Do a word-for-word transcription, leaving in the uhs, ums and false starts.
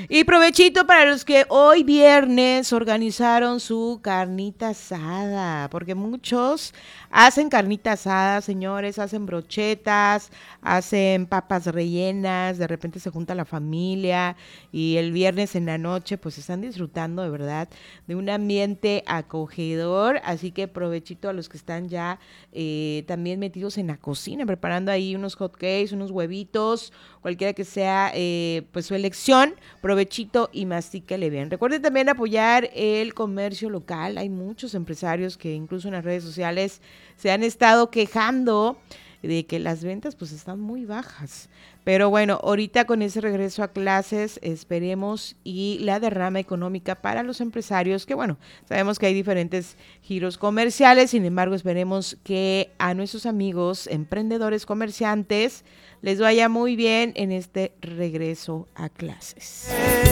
Y provechito para los que hoy viernes organizaron su carnita asada, porque muchos hacen carnita asada, señores, hacen brochetas, hacen papas rellenas, de repente se junta la familia y el viernes en la noche pues están disfrutando de verdad de un ambiente acogedor, así que provechito a los que están ya eh, también metidos en la cocina, preparando ahí unos hot cakes, unos huevitos, cualquiera que sea eh, pues su elección, provechito y mastíquele bien. Recuerden también apoyar el comercio local, hay muchos empresarios que incluso en las redes sociales se han estado quejando de que las ventas pues están muy bajas. Pero bueno, ahorita con ese regreso a clases esperemos y la derrama económica para los empresarios, que bueno, sabemos que hay diferentes giros comerciales, sin embargo esperemos que a nuestros amigos emprendedores comerciantes les vaya muy bien en este regreso a clases.